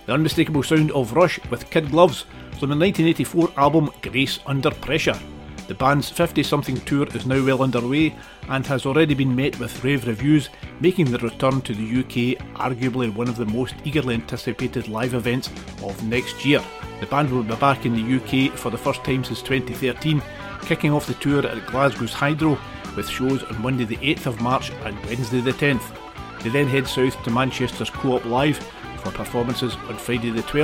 The unmistakable sound of Rush with Kid Gloves from the 1984 album Grace Under Pressure. The band's 50-something tour is now well underway and has already been met with rave reviews, making their return to the UK arguably one of the most eagerly anticipated live events of next year. The band will be back in the UK for the first time since 2013, kicking off the tour at Glasgow's Hydro with shows on Monday the 8th of March and Wednesday the 10th. They then head south to Manchester's Co-op Live for performances on Friday the 12th